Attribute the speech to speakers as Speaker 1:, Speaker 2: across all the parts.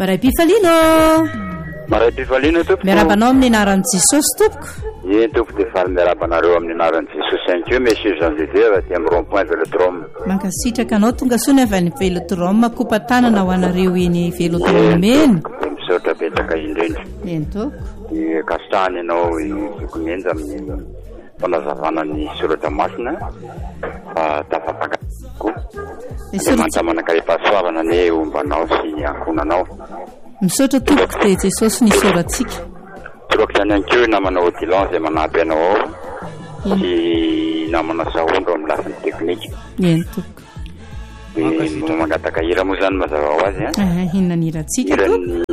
Speaker 1: Maray Pifalino.
Speaker 2: Maray Pifalino tompoko.
Speaker 1: Miarabanao amin'ny anaran'i Jesosy tompoko.
Speaker 2: Ie tompoko dia faly miarabanareo amin'ny anaran'i Jesosy ihany koa monsieur Jean-Joseph aty amin'ny rond-point Vélodrome.
Speaker 1: Mankasitraka anao tonga soa avy any Vélodrome kopatanana ho anareo eny Vélodrome eny.
Speaker 2: Misaotra betsaka indrindra.
Speaker 1: Eny toko.
Speaker 2: Kasitany ianao zokomenja amin'ny fanazavana ny soratra masina fa tafapakako. Manta manakarepasoavana ny ombanao sy ankonanao.
Speaker 1: Misaotra tompoko dia Jesosy ny soratsika.
Speaker 2: Toroako zany ihany koa namana Odilon izay manampy anao ao sy namana Saondro amin'ny lafiny teknika.
Speaker 1: Eny tompoko.
Speaker 2: Dia mangataka hira moa zany mazava ho azy.
Speaker 1: Inona ny hiratsika tompoko?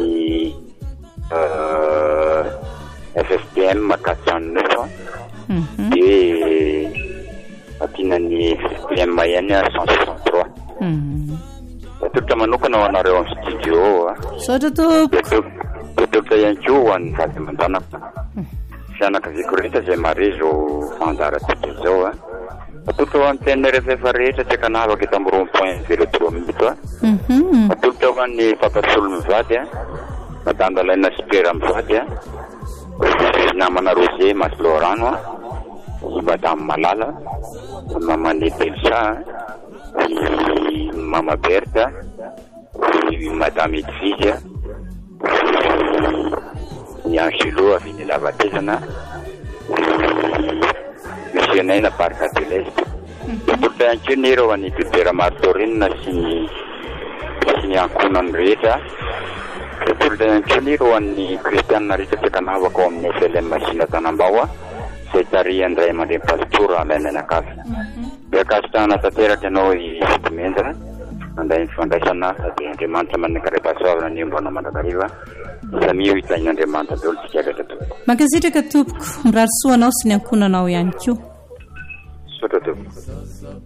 Speaker 2: FFDM 409 dia atinany FFDM ihany 163. Tolotra manokana ho anareo amin'ny studio.
Speaker 1: Misaotra tompoko.
Speaker 2: Tolotra ihany koa ho an'ny vady aman-janako. Fianakaviako rehetra izay marezo fandarantsika izao. Tolotra ho an'ny TNRFF rehetra tsy akanavaka eto amin'ny rond-point Vélodrome eto. Tolotra ho an'ny mpampasolo mivady madandalaina supera mivady namana Rosé Maslorano, madame Malala, mamane Belsa, mama Berta, madame Edvige, Angelo avy lavatezana, monsieur Naina Parc de l'Est. Tolotra ihany koa ny ireo any Dodera Martorine sy ny ankonany rehetra. Tolotra ihany koa ny ireo any kristianina rehetra tsy akanavaka ao amin'ny FLM Masina Tanambao izay tarihandray aman-dreny pastora Menakavy. Dia kasitana tanteraka ianao Zokomenja anday fandraisana dia Andriamanitra manakarepasoavana ny mbona mandrakariva samia hitahin'Andriamanitra daholo tsikaratra tompoko.
Speaker 1: Mankasitraka tompoko, mirary soa anao sy ny ankonanao ihany koa.
Speaker 2: Sotra tompoko.